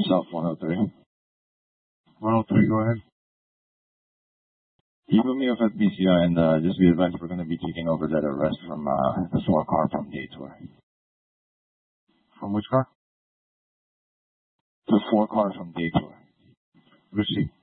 South 103. 103, go ahead. You put me off at BCI, and just be advised we're going to be taking over that arrest from the SWAT car from Daytour. From which car? The SWAT car from Daytour. Receipt.